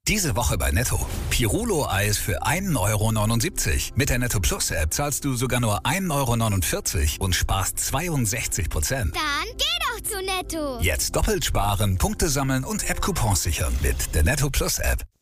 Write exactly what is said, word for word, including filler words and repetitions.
Diese Woche bei Netto. Pirulo-Eis für ein Euro neunundsiebzig. Mit der Netto Plus App zahlst du sogar nur ein Euro neunundvierzig und sparst zweiundsechzig Prozent. Dann geh doch zu Netto. Jetzt doppelt sparen, Punkte sammeln und App-Coupons sichern mit der Netto Plus App.